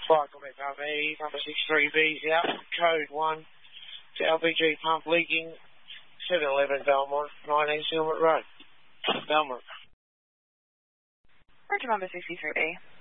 Flight Quebec RV, number 63B's out, code 1, to LPG pump leaking, 711 Belmont, 19 Silmont Road, Belmont. Roger, number 63A.